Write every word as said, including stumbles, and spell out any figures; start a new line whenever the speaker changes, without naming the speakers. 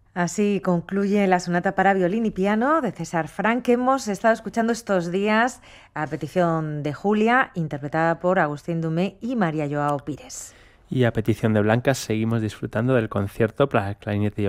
Así concluye la sonata para violín y piano de César Franck, que hemos estado escuchando estos días a petición de Julia, interpretada por Agustín Dumé y María Joao Pires.
Y a petición de Blanca seguimos disfrutando del concierto para clarinete y